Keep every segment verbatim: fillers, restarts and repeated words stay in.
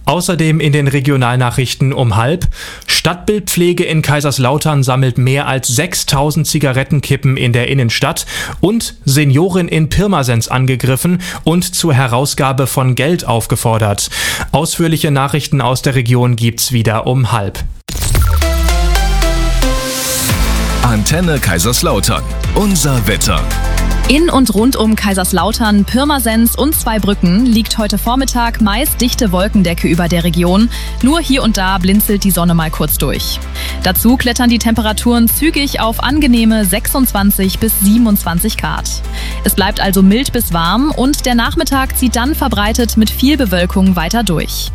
Außerdem in den Regionalnachrichten um halb: Stadtbildpflege in Kaiserslautern sammelt mehr als sechstausend Zigarettenkippen in der Innenstadt und Seniorin in Pirmasens angegriffen und zur Herausgabe von Geld aufgefordert. Ausführliche Nachrichten aus der Region gibt's wieder um halb. Antenne Kaiserslautern. Unser Wetter. In und rund um Kaiserslautern, Pirmasens und Zweibrücken liegt heute Vormittag meist dichte Wolkendecke über der Region. Nur hier und da blinzelt die Sonne mal kurz durch. Dazu klettern die Temperaturen zügig auf angenehme sechsundzwanzig bis siebenundzwanzig Grad. Es bleibt also mild bis warm und der Nachmittag zieht dann verbreitet mit viel Bewölkung weiter durch.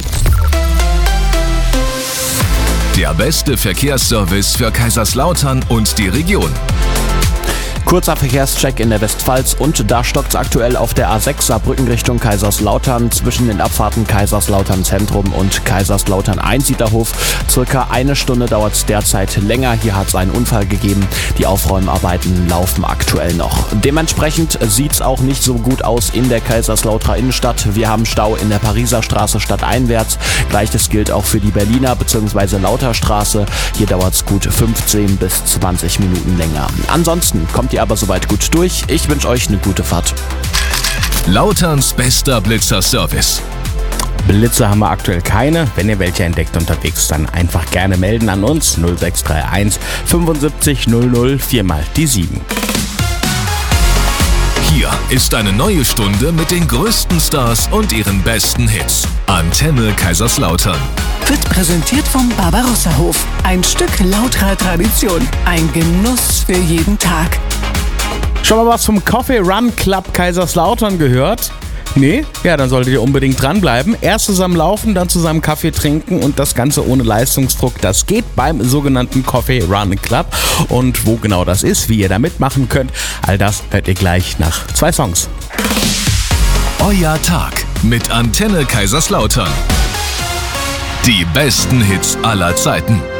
Der beste Verkehrsservice für Kaiserslautern und die Region. Kurzer Verkehrscheck in der Westpfalz und da stockt es aktuell auf der A sechs Saarbrücken Richtung Kaiserslautern zwischen den Abfahrten Kaiserslautern Zentrum und Kaiserslautern Einsiedlerhof. Circa eine Stunde dauert es derzeit länger. Hier hat es einen Unfall gegeben. Die Aufräumarbeiten laufen aktuell noch. Dementsprechend sieht es auch nicht so gut aus in der Kaiserslauterer Innenstadt. Wir haben Stau in der Pariser Straße stadteinwärts. Gleiches gilt auch für die Berliner bzw. Lauterstraße. Hier dauert es gut fünfzehn bis zwanzig Minuten länger. Ansonsten kommt ihr aber soweit gut durch. Ich wünsche euch eine gute Fahrt. Lauterns bester Blitzer-Service. Blitze haben wir aktuell keine. Wenn ihr welche entdeckt unterwegs, dann einfach gerne melden an uns. null sechs drei eins fünfundsiebzig null null vier mal die sieben. Hier ist eine neue Stunde mit den größten Stars und ihren besten Hits. Antenne Kaiserslautern. Wird präsentiert vom Barbarossa-Hof. Ein Stück lauterer Tradition. Ein Genuss für jeden Tag. Schon mal was vom Coffee Run Club Kaiserslautern gehört? Nee? Ja, dann solltet ihr unbedingt dranbleiben. Erst zusammen laufen, dann zusammen Kaffee trinken und das Ganze ohne Leistungsdruck. Das geht beim sogenannten Coffee Run Club. Und wo genau das ist, wie ihr da mitmachen könnt, all das hört ihr gleich nach zwei Songs. Euer Tag mit Antenne Kaiserslautern. Die besten Hits aller Zeiten.